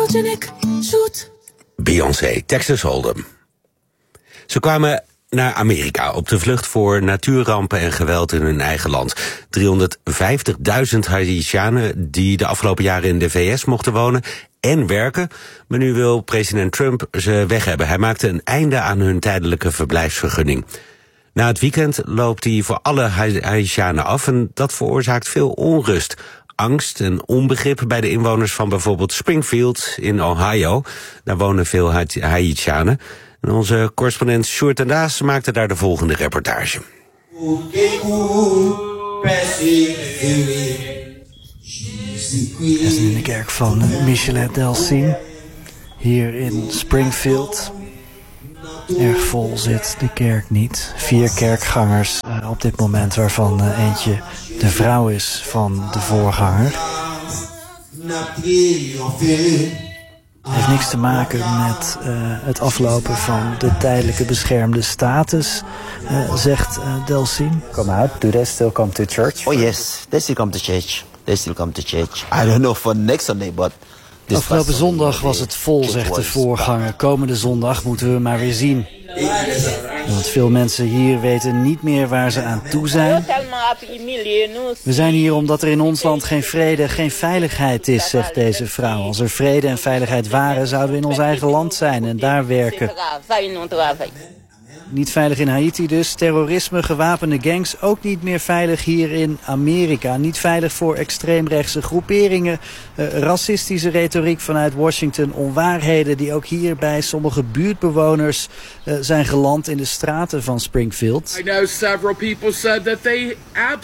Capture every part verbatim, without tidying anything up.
photogenic, shoot. Beyoncé, Texas Hold'em. Ze kwamen naar Amerika op de vlucht voor natuurrampen en geweld in hun eigen land. driehonderdvijftigduizend Haitianen die de afgelopen jaren in de V S mochten wonen en werken. Maar nu wil president Trump ze weg hebben. Hij maakte een einde aan hun tijdelijke verblijfsvergunning. Na het weekend loopt hij voor alle Haitianen af en dat veroorzaakt veel onrust. Angst en onbegrip bij de inwoners van bijvoorbeeld Springfield in Ohio. Daar wonen veel Haitianen. En onze correspondent Sjoerd en Daas maakte daar de volgende reportage. We zijn in de kerk van Michelet Delcine, hier in Springfield. Erg vol zit de kerk niet. Vier kerkgangers uh, op dit moment, waarvan uh, eentje de vrouw is van de voorganger. Het heeft niks te maken met uh, het aflopen van de tijdelijke beschermde status, uh, zegt uh, Delcine. Come out, do they still come to church? Oh yes, they still come to church. They still come to church. I don't know for next Sunday, but... Afgelopen zondag was het vol, zegt de voorganger. Komende zondag moeten we maar weer zien. Want veel mensen hier weten niet meer waar ze aan toe zijn. We zijn hier omdat er in ons land geen vrede, geen veiligheid is, zegt deze vrouw. Als er vrede en veiligheid waren, zouden we in ons eigen land zijn en daar werken. Niet veilig in Haiti dus. Terrorisme, gewapende gangs, ook niet meer veilig hier in Amerika. Niet veilig voor extreemrechtse groeperingen. Uh, racistische retoriek vanuit Washington. Onwaarheden die ook hier bij sommige buurtbewoners uh, zijn geland in de straten van Springfield. I know several people said that they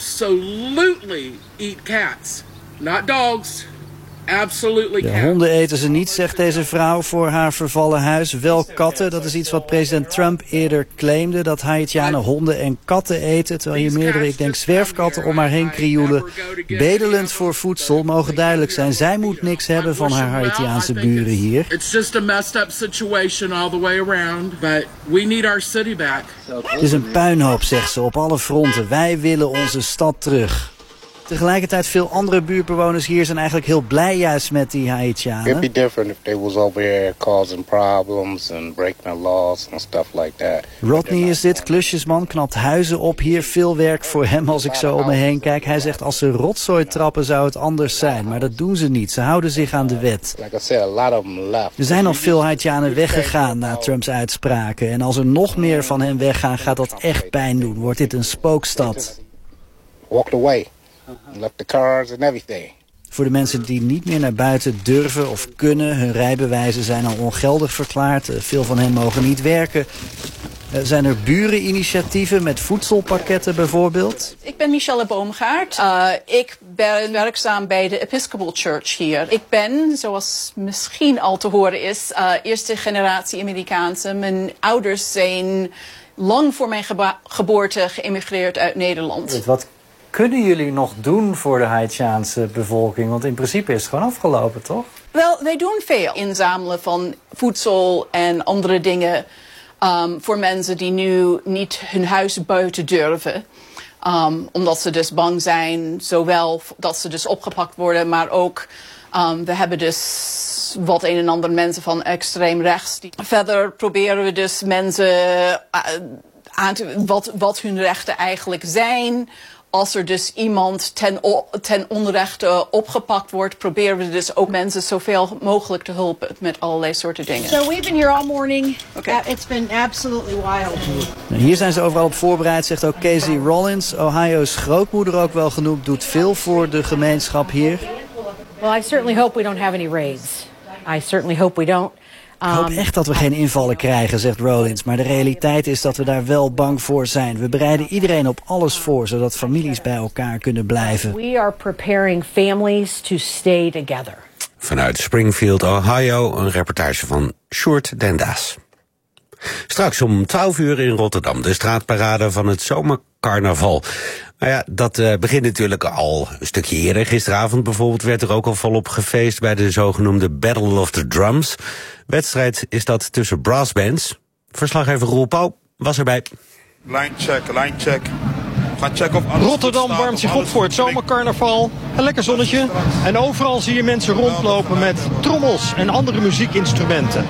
absolutely eat cats, not dogs. Absolutely. De honden eten ze niet, zegt deze vrouw voor haar vervallen huis. Wel katten, dat is iets wat president Trump eerder claimde. Dat Haitianen honden en katten eten. Terwijl hier meerdere, ik denk zwerfkatten om haar heen krioelen. Bedelend voor voedsel, mogen duidelijk zijn. Zij moet niks hebben van haar Haitiaanse buren hier. It's just a messed up situation all the way around. But we need our city back. Het is een puinhoop, zegt ze, op alle fronten. Wij willen onze stad terug. Tegelijkertijd veel andere buurtbewoners hier zijn eigenlijk heel blij juist met die Haitianen. It'd be different if they was over here causing problems and breaking the laws and stuff like that. Rodney is dit, klusjesman, knapt huizen op hier. Veel werk voor hem als ik zo om me heen kijk. Hij zegt als ze rotzooi trappen zou het anders zijn. Maar dat doen ze niet. Ze houden zich aan de wet. Like I said, a lot of them left. Er zijn al veel Haitianen weggegaan na Trumps uitspraken. En als er nog meer van hen weggaan, gaat dat echt pijn doen. Wordt dit een spookstad. Walked away. Left the cars and everything. Voor de mensen die niet meer naar buiten durven of kunnen, hun rijbewijzen zijn al ongeldig verklaard. Veel van hen mogen niet werken. Zijn er bureninitiatieven met voedselpakketten bijvoorbeeld? Ik ben Michelle Boomgaard. Uh, ik ben werkzaam bij de Episcopal Church hier. Ik ben, zoals misschien al te horen is, uh, eerste generatie Amerikaanse. Mijn ouders zijn lang voor mijn geba- geboorte geëmigreerd uit Nederland. Wat kunnen jullie nog doen voor de Haitiaanse bevolking? Want in principe is het gewoon afgelopen, toch? Wel, wij doen veel. Inzamelen van voedsel en andere dingen um, voor mensen die nu niet hun huis buiten durven. Um, omdat ze dus bang zijn, zowel dat ze dus opgepakt worden, maar ook um, we hebben dus wat een en ander mensen van extreem rechts. Verder proberen we dus mensen uh, aan te, wat, wat hun rechten eigenlijk zijn. Als er dus iemand ten, ten onrechte opgepakt wordt, proberen we dus ook mensen zoveel mogelijk te helpen met allerlei soorten dingen. So we've been here all morning. Okay. Uh, it's been absolutely wild. Hier zijn ze overal op voorbereid, zegt ook Casey Rollins. Ohio's grootmoeder ook wel genoemd, doet veel voor de gemeenschap hier. Well, I certainly hope we don't have any raids. I certainly hope we don't. Ik hoop echt dat we geen invallen krijgen, zegt Rollins. Maar de realiteit is dat we daar wel bang voor zijn. We bereiden iedereen op alles voor, zodat families bij elkaar kunnen blijven. We are preparing families to stay together. Vanuit Springfield, Ohio, een reportage van Sjoerd den Daas. Straks om twaalf uur in Rotterdam, de straatparade van het zomercarnaval. Nou ja, dat uh, begint natuurlijk al een stukje eerder. Gisteravond bijvoorbeeld werd er ook al volop gefeest bij de zogenoemde Battle of the Drums. Wedstrijd is dat tussen brassbands. Verslaggever Roel Pauw was erbij. Line check, line check. Ga checken of alles Rotterdam goed warmt staat, zich op voor het zomercarnaval. Een lekker zonnetje. En overal zie je mensen rondlopen met trommels en andere muziekinstrumenten.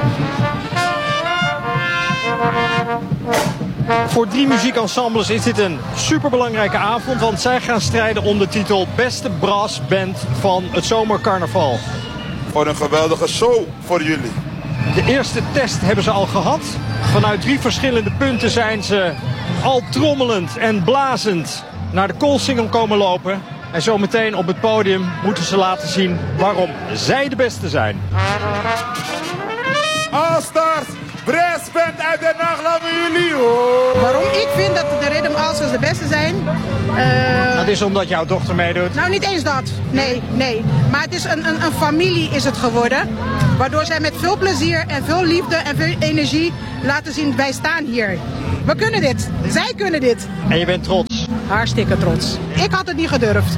Voor drie muziekensembles is dit een superbelangrijke avond, want zij gaan strijden om de titel Beste Brassband van het zomercarnaval. Voor een geweldige show voor jullie. De eerste test hebben ze al gehad. Vanuit drie verschillende punten zijn ze al trommelend en blazend naar de koolsingel komen lopen. En zometeen op het podium moeten ze laten zien waarom zij de beste zijn. All-Stars, Brassband uit Den Haag, laten we jullie horen. Waarom ik vind dat de Rhythm All-Stars de beste zijn? Uh, dat is omdat jouw dochter meedoet? Nou, niet eens dat. Nee, nee. Maar het is een, een, een familie is het geworden. Waardoor zij met veel plezier en veel liefde en veel energie laten zien, wij staan hier. We kunnen dit. Zij kunnen dit. En je bent trots? Hartstikke trots. Ik had het niet gedurfd.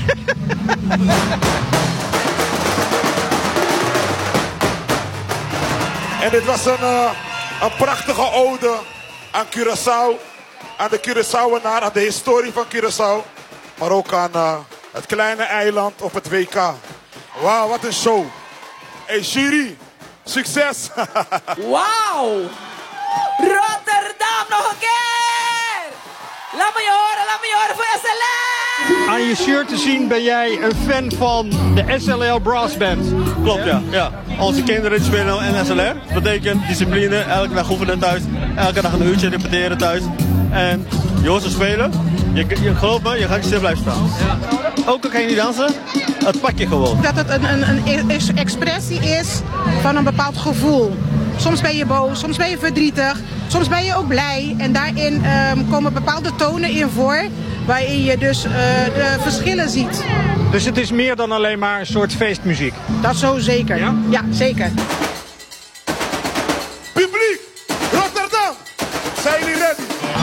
En dit was een, uh, een prachtige ode aan Curaçao. Aan de Curaçaoenaar, aan de historie van Curaçao. Maar ook aan uh, het kleine eiland op het W K. Wauw, wat een show. Hey jury, succes. Wauw. Rotterdam nog een keer. Laat me je horen, laat me je horen voor S L R. Aan je shirt te zien ben jij een fan van de S L R Brass Band. Klopt, ja. ja. Onze kinderen spelen in S L R. Dat betekent discipline, elke dag oefenen thuis. Elke dag een uurtje repeteren thuis. En je hoort ze spelen. Je, je, geloof me, je gaat niet stil blijven staan. Ja. Ook al kan je niet dansen, het pak je gewoon. Dat het een, een, een expressie is van een bepaald gevoel. Soms ben je boos, soms ben je verdrietig, soms ben je ook blij. En daarin um, komen bepaalde tonen in voor, waarin je dus uh, de verschillen ziet. Dus het is meer dan alleen maar een soort feestmuziek? Dat zo zeker, ja, ja zeker. Publiek, Rotterdam, zijn jullie ready?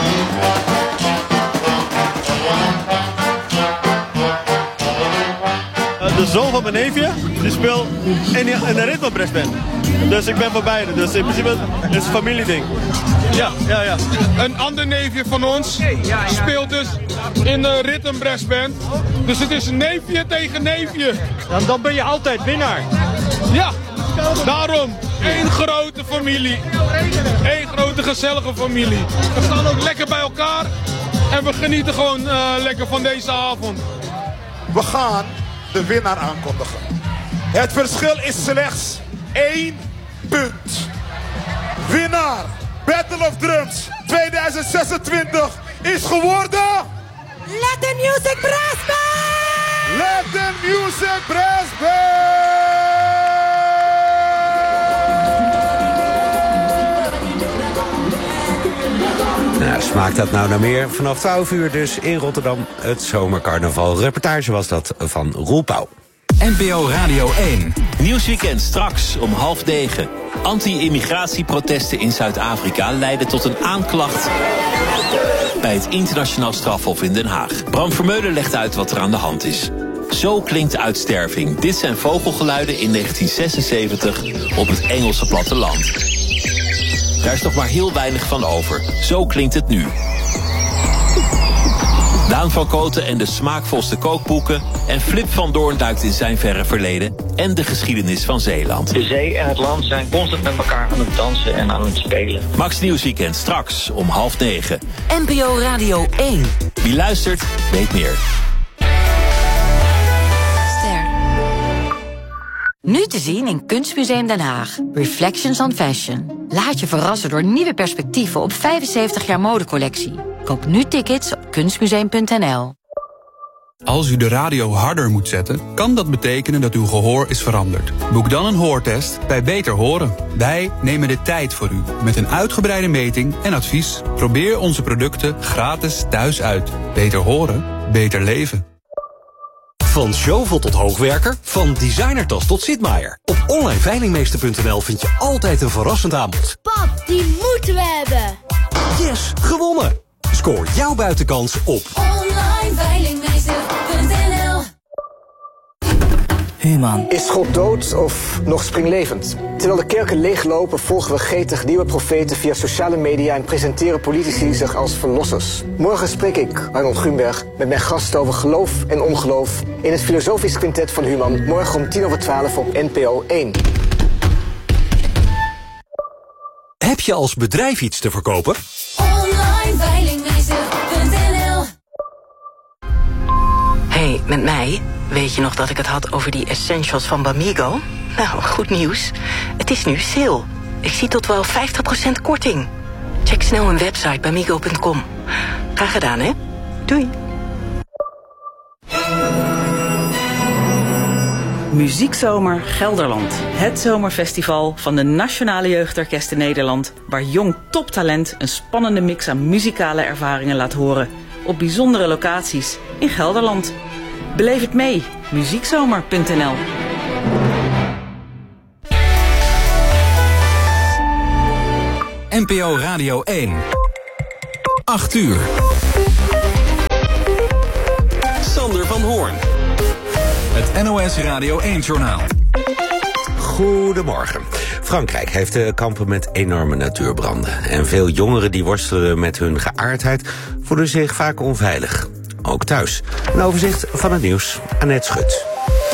De zoon van mijn neefje, die speelt in de Rhythm Brassband. Dus ik ben voor beide. Dus in principe is het een familieding. Ja, ja, ja. Een ander neefje van ons speelt dus in de Rhythm Brassband. Dus het is neefje tegen neefje. Dan, dan ben je altijd winnaar. Ja, daarom. Eén grote familie. Eén grote gezellige familie. We staan ook lekker bij elkaar. En we genieten gewoon uh, lekker van deze avond. We gaan de winnaar aankondigen. Het verschil is slechts één punt. Winnaar Battle of Drums tweeduizend zesentwintig is geworden... Let the Music Brass Band! Let the Music Brass Band! Nou, smaakt dat nou naar meer? Vanaf twaalf uur dus in Rotterdam het zomercarnaval. Reportage was dat van Roel Pauw. N P O Radio één. Nieuwsweekend straks om half negen. Anti-immigratieprotesten in Zuid-Afrika leiden tot een aanklacht bij het internationaal strafhof in Den Haag. Bram Vermeulen legt uit wat er aan de hand is. Zo klinkt uitsterving. Dit zijn vogelgeluiden in negentien zesenzeventig op het Engelse platteland. Daar is nog maar heel weinig van over. Zo klinkt het nu. Daan van Koten en de smaakvolste kookboeken. En Flip van Doorn duikt in zijn verre verleden en de geschiedenis van Zeeland. De zee en het land zijn constant met elkaar aan het dansen en aan het spelen. Max Nieuwsweekend straks om half negen. N P O Radio één. Wie luistert, weet meer. Ster. Nu te zien in Kunstmuseum Den Haag. Reflections on Fashion. Laat je verrassen door nieuwe perspectieven op vijfenzeventig jaar modecollectie. Koop nu tickets op kunstmuseum punt n l. Als u de radio harder moet zetten, kan dat betekenen dat uw gehoor is veranderd. Boek dan een hoortest bij Beter Horen. Wij nemen de tijd voor u met een uitgebreide meting en advies. Probeer onze producten gratis thuis uit. Beter horen, beter leven. Van Jovel tot hoogwerker, van designertas tot Sitmaier. Op online veilingmeester punt n l vind je altijd een verrassend aanbod. Pap, die moeten we hebben. Yes, gewonnen! Scoor jouw buitenkans op online veilingmeester punt n l. Human. Is God dood of nog springlevend? Terwijl de kerken leeglopen, volgen we gretig nieuwe profeten via sociale media en presenteren politici zich als verlossers. Morgen spreek ik, Arnold Grunberg, met mijn gasten over geloof en ongeloof in het filosofisch quintet van Human. Morgen om tien over twaalf op N P O één. Heb je als bedrijf iets te verkopen? online veilingmeester punt n l. Hey, met mij. Weet je nog dat ik het had over die essentials van Bamigo? Nou, goed nieuws. Het is nu sale. Ik zie tot wel vijftig procent korting. Check snel mijn website bamigo punt com. Graag gedaan, hè? Doei. Muziekzomer Gelderland. Het zomerfestival van de Nationale Jeugdorkesten Nederland, waar jong toptalent een spannende mix aan muzikale ervaringen laat horen. Op bijzondere locaties in Gelderland. Beleef het mee. muziekzomer punt n l. N P O Radio één. acht uur. Sander van Hoorn. Het N O S Radio één-journaal. Goedemorgen. Frankrijk heeft te kampen met enorme natuurbranden. En veel jongeren die worstelen met hun geaardheid voelen zich vaak onveilig. Ook thuis. Een overzicht van het nieuws. Annette Schut.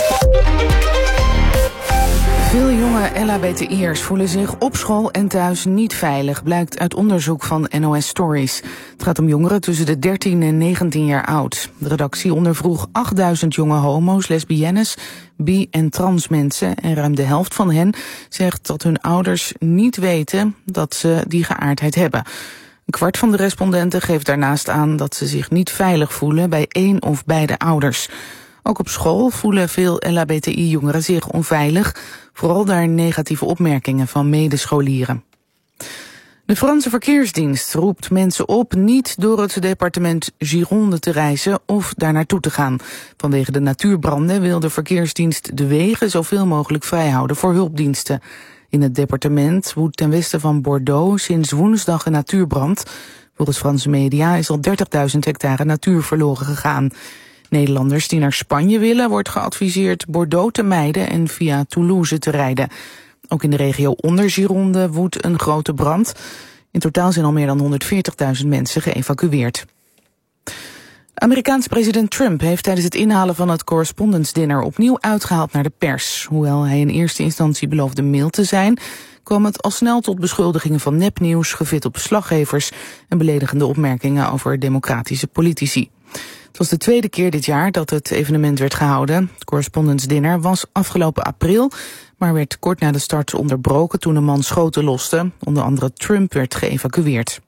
Veel jonge L H B T I'ers voelen zich op school en thuis niet veilig, blijkt uit onderzoek van N O S Stories. Het gaat om jongeren tussen de dertien en negentien jaar oud. De redactie ondervroeg achtduizend jonge homo's, lesbiennes, bi- en trans mensen. En ruim de helft van hen zegt dat hun ouders niet weten dat ze die geaardheid hebben. Een kwart van de respondenten geeft daarnaast aan dat ze zich niet veilig voelen bij één of beide ouders. Ook op school voelen veel L H B T I-jongeren zich onveilig, vooral daar negatieve opmerkingen van medescholieren. De Franse verkeersdienst roept mensen op niet door het departement Gironde te reizen of daar naartoe te gaan. Vanwege de natuurbranden wil de verkeersdienst de wegen zoveel mogelijk vrijhouden voor hulpdiensten. In het departement woedt ten westen van Bordeaux sinds woensdag een natuurbrand. Volgens Franse media is al dertigduizend hectare natuur verloren gegaan. Nederlanders die naar Spanje willen wordt geadviseerd Bordeaux te mijden en via Toulouse te rijden. Ook in de regio onder Gironde woedt een grote brand. In totaal zijn al meer dan honderdveertigduizend mensen geëvacueerd. Amerikaans president Trump heeft tijdens het inhalen van het Correspondence Dinner opnieuw uitgehaald naar de pers. Hoewel hij in eerste instantie beloofde mild te zijn, kwam het al snel tot beschuldigingen van nepnieuws, gevit op verslaggevers en beledigende opmerkingen over democratische politici. Het was de tweede keer dit jaar dat het evenement werd gehouden. Het Correspondence Dinner was afgelopen april, maar werd kort na de start onderbroken toen een man schoten loste. Onder andere Trump werd geëvacueerd.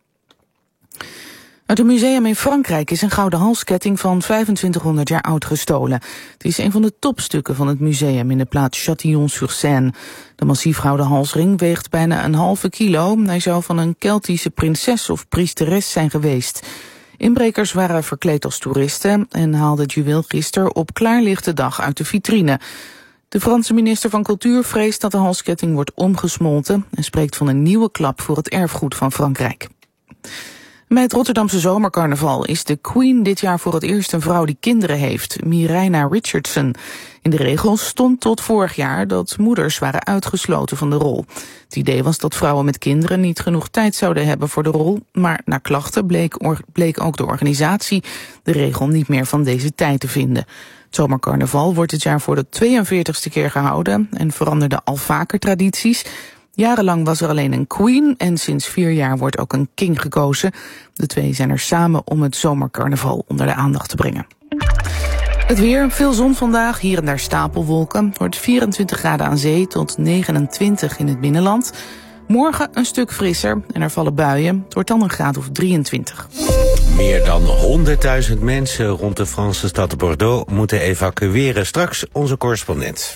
Uit een museum in Frankrijk is een gouden halsketting van vijfentwintighonderd jaar oud gestolen. Het is een van de topstukken van het museum in de plaats Châtillon-sur-Seine. De massief gouden halsring weegt bijna een halve kilo. Hij zou van een Keltische prinses of priesteres zijn geweest. Inbrekers waren verkleed als toeristen en haalden het juweel gisteren op klaarlichte dag uit de vitrine. De Franse minister van Cultuur vreest dat de halsketting wordt omgesmolten en spreekt van een nieuwe klap voor het erfgoed van Frankrijk. Bij het Rotterdamse zomercarnaval is de Queen dit jaar voor het eerst een vrouw die kinderen heeft, Mireina Richardson. In de regels stond tot vorig jaar dat moeders waren uitgesloten van de rol. Het idee was dat vrouwen met kinderen niet genoeg tijd zouden hebben voor de rol, maar na klachten bleek, or, bleek ook de organisatie de regel niet meer van deze tijd te vinden. Het zomercarnaval wordt dit jaar voor de tweeënveertigste keer gehouden en veranderde al vaker tradities. Jarenlang was er alleen een queen en sinds vier jaar wordt ook een king gekozen. De twee zijn er samen om het zomercarnaval onder de aandacht te brengen. Het weer, veel zon vandaag, hier en daar stapelwolken. Het wordt vierentwintig graden aan zee tot negenentwintig in het binnenland. Morgen een stuk frisser en er vallen buien. Het wordt dan een graad of drieëntwintig. Meer dan honderdduizend mensen rond de Franse stad Bordeaux moeten evacueren. Straks onze correspondent.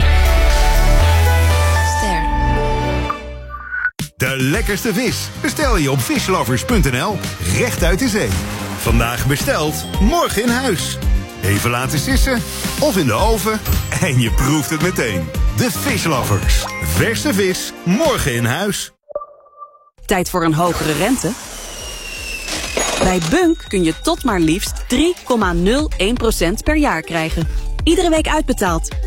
De lekkerste vis bestel je op fishlovers punt n l, recht uit de zee. Vandaag besteld, morgen in huis. Even laten sissen of in de oven en je proeft het meteen. De Fishlovers. Verse vis, morgen in huis. Tijd voor een hogere rente? Bij Bunk kun je tot maar liefst drie komma nul één procent per jaar krijgen. Iedere week uitbetaald.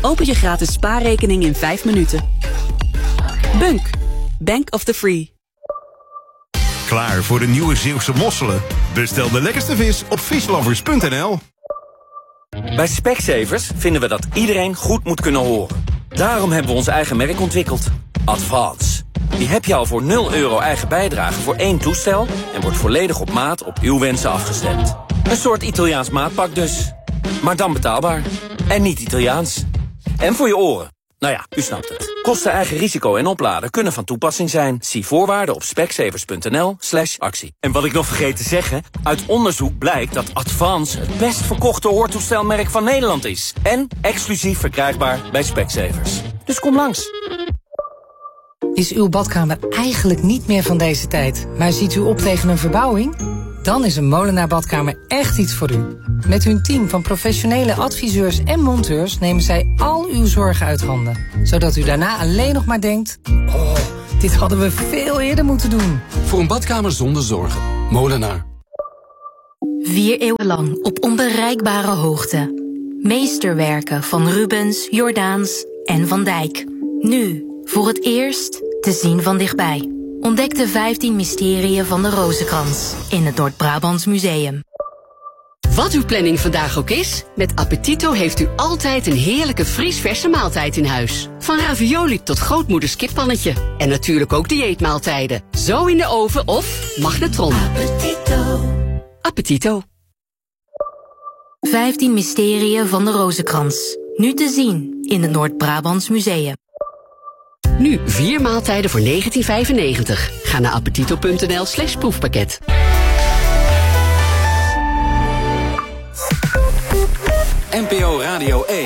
Open je gratis spaarrekening in vijf minuten. Bunk. Bank of the Free. Klaar voor de nieuwe Zeeuwse mosselen? Bestel de lekkerste vis op fishlovers punt n l. Bij Specsavers vinden we dat iedereen goed moet kunnen horen. Daarom hebben we ons eigen merk ontwikkeld. Advance. Die heb je al voor nul euro eigen bijdrage voor één toestel en wordt volledig op maat op uw wensen afgestemd. Een soort Italiaans maatpak dus. Maar dan betaalbaar. En niet Italiaans. En voor je oren. Nou ja, u snapt het. Kosten, eigen risico en opladen kunnen van toepassing zijn. Zie voorwaarden op specsavers punt n l slash actie. En wat ik nog vergeet te zeggen, uit onderzoek blijkt dat Advance het best verkochte hoortoestelmerk van Nederland is. En exclusief verkrijgbaar bij Specsavers. Dus kom langs. Is uw badkamer eigenlijk niet meer van deze tijd, maar ziet u op tegen een verbouwing? Dan is een Molenaar Badkamer echt iets voor u. Met hun team van professionele adviseurs en monteurs nemen zij al uw zorgen uit handen. Zodat u daarna alleen nog maar denkt, oh, dit hadden we veel eerder moeten doen. Voor een badkamer zonder zorgen. Molenaar. Vier eeuwen lang op onbereikbare hoogte. Meesterwerken van Rubens, Jordaens en Van Dijk. Nu, voor het eerst, te zien van dichtbij. Ontdek de vijftien mysterieën van de Rozenkrans in het Noord-Brabants Museum. Wat uw planning vandaag ook is, met Appetito heeft u altijd een heerlijke vriesverse maaltijd in huis. Van ravioli tot grootmoeders kippannetje. En natuurlijk ook dieetmaaltijden. Zo in de oven of magnetron. Appetito. Appetito. vijftien mysterieën van de Rozenkrans. Nu te zien in het Noord-Brabants Museum. Nu vier maaltijden voor negentien vijfennegentig. Ga naar appetito punt n l slash proefpakket. N P O Radio één.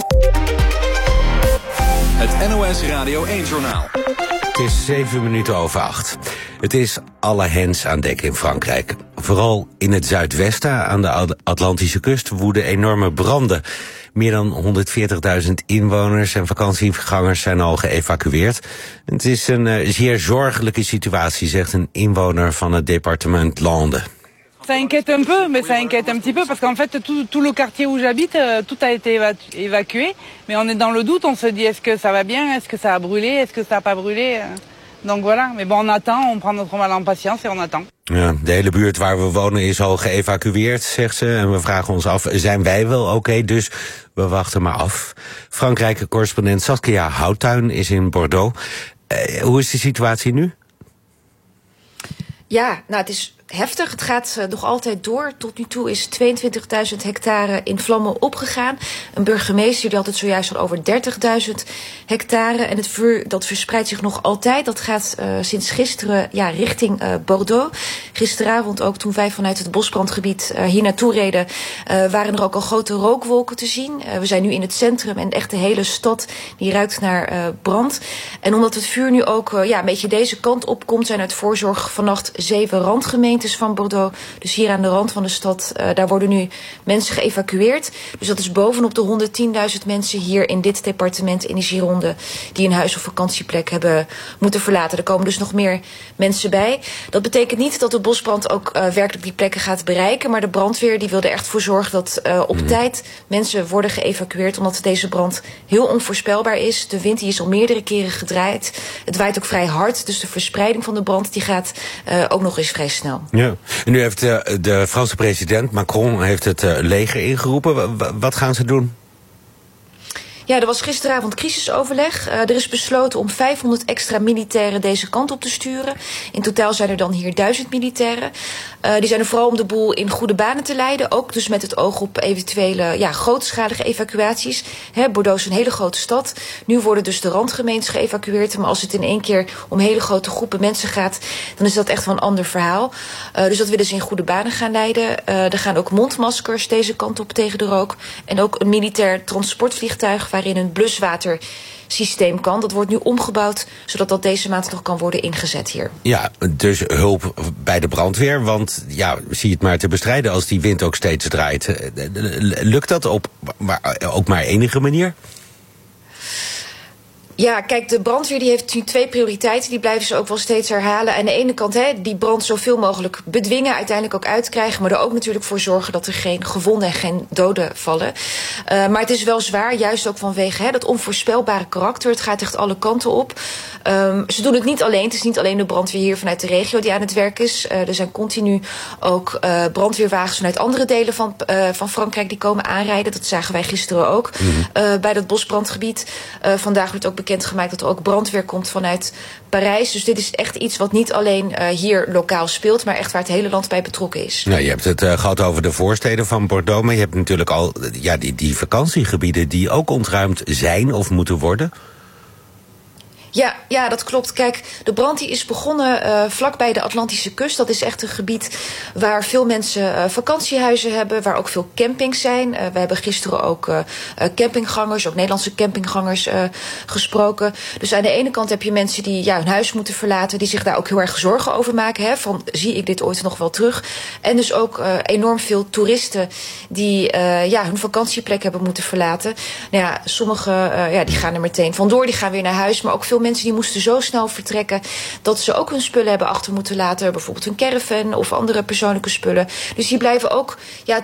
Het N O S Radio één-journaal. Het is zeven minuten over acht. Het is alle hens aan dek in Frankrijk. Vooral in het zuidwesten, aan de Atlantische kust, woeden enorme branden. Meer dan honderdveertigduizend inwoners en vakantiegangers zijn al geëvacueerd. Het is een uh, zeer zorgelijke situatie, zegt een inwoner van het departement Landes. Ça inquiète un peu, mais ça inquiète un petit peu parce qu'en fait tout, tout le quartier où j'habite, tout a été éva évacué. Mais on est dans le doute, on se dit est-ce que ça va bien, est-ce que ça a brûlé, est-ce que ça a pas brûlé. Donc voilà, mais bon on attend, on prend notre mal en patience et on attend. Ja, de hele buurt waar we wonen is al geëvacueerd, zegt ze. En we vragen ons af, zijn wij wel oké? Okay? Dus we wachten maar af. Frankrijk-correspondent Saskia Houttuin is in Bordeaux. Uh, hoe is de situatie nu? Ja, nou het is heftig. Het gaat uh, nog altijd door. Tot nu toe is tweeëntwintigduizend hectare in vlammen opgegaan. Een burgemeester die had het zojuist al over dertigduizend hectare. En het vuur dat verspreidt zich nog altijd. Dat gaat uh, sinds gisteren ja, richting uh, Bordeaux. Gisteravond ook toen wij vanuit het bosbrandgebied uh, hier naartoe reden, Uh, waren er ook al grote rookwolken te zien. Uh, we zijn nu in het centrum en echt de hele stad die ruikt naar uh, brand. En omdat het vuur nu ook uh, ja, een beetje deze kant op komt, zijn uit voorzorg vannacht zeven randgemeenten van Bordeaux, dus hier aan de rand van de stad, uh, daar worden nu mensen geëvacueerd. Dus dat is bovenop de honderdtienduizend mensen hier in dit departement in de Gironde die een huis of vakantieplek hebben moeten verlaten. Er komen dus nog meer mensen bij. Dat betekent niet dat de bosbrand ook uh, werkelijk die plekken gaat bereiken, maar de brandweer die wil er echt voor zorgen dat uh, op mm. tijd mensen worden geëvacueerd, omdat deze brand heel onvoorspelbaar is. De wind die is al meerdere keren gedraaid. Het waait ook vrij hard, dus de verspreiding van de brand die gaat uh, ook nog eens vrij snel. Ja, en nu heeft uh, de Franse president Macron heeft het uh, leger ingeroepen. W wat gaan ze doen? Ja, er was gisteravond crisisoverleg. Uh, er is besloten om vijfhonderd extra militairen deze kant op te sturen. In totaal zijn er dan hier duizend militairen. Uh, die zijn er vooral om de boel in goede banen te leiden. Ook dus met het oog op eventuele ja, grootschalige evacuaties. He, Bordeaux is een hele grote stad. Nu worden dus de randgemeentes geëvacueerd. Maar als het in één keer om hele grote groepen mensen gaat, dan is dat echt wel een ander verhaal. Uh, dus dat willen ze in goede banen gaan leiden. Uh, er gaan ook mondmaskers deze kant op tegen de rook. En ook een militair transportvliegtuig waarin een bluswatersysteem kan. Dat wordt nu omgebouwd, zodat dat deze maand nog kan worden ingezet hier. Ja, dus hulp bij de brandweer, want ja, zie het maar te bestrijden als die wind ook steeds draait. Lukt dat op maar, ook maar enige manier? Ja, kijk, de brandweer die heeft nu twee prioriteiten. Die blijven ze ook wel steeds herhalen. Aan de ene kant hè, die brand zoveel mogelijk bedwingen, uiteindelijk ook uitkrijgen. Maar er ook natuurlijk voor zorgen dat er geen gewonden en geen doden vallen. Uh, maar het is wel zwaar, juist ook vanwege hè, dat onvoorspelbare karakter. Het gaat echt alle kanten op. Um, ze doen het niet alleen. Het is niet alleen de brandweer hier vanuit de regio die aan het werk is. Uh, er zijn continu ook uh, brandweerwagens vanuit andere delen van, uh, van Frankrijk die komen aanrijden. Dat zagen wij gisteren ook mm-hmm. uh, bij dat bosbrandgebied. Uh, vandaag wordt ook bekendgemaakt dat er ook brandweer komt vanuit Parijs. Dus dit is echt iets wat niet alleen uh, hier lokaal speelt, maar echt waar het hele land bij betrokken is. Nou, je hebt het uh, gehad over de voorsteden van Bordeaux, maar je hebt natuurlijk al ja, die, die vakantiegebieden die ook ontruimd zijn of moeten worden. Ja, ja, dat klopt. Kijk, de brand die is begonnen uh, vlakbij de Atlantische kust. Dat is echt een gebied waar veel mensen uh, vakantiehuizen hebben, waar ook veel campings zijn. Uh, we hebben gisteren ook uh, campinggangers, ook Nederlandse campinggangers uh, gesproken. Dus aan de ene kant heb je mensen die ja, hun huis moeten verlaten, die zich daar ook heel erg zorgen over maken. Hè, van, zie ik dit ooit nog wel terug? En dus ook uh, enorm veel toeristen die uh, ja, hun vakantieplek hebben moeten verlaten. Nou ja, sommigen uh, ja, die gaan er meteen vandoor, die gaan weer naar huis, maar ook veel mensen die moesten zo snel vertrekken dat ze ook hun spullen hebben achter moeten laten. Bijvoorbeeld hun caravan of andere persoonlijke spullen. Dus die blijven ook ja,